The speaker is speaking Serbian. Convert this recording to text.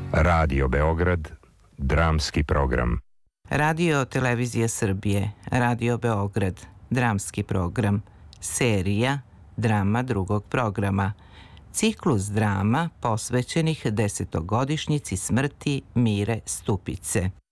Radio Beograd, dramski program. Radio Televizija Srbije, Radio Beograd, dramski program, serija Drama drugog programa, ciklus drama posvećenih 10-godišnjici smrti Mire Stupice.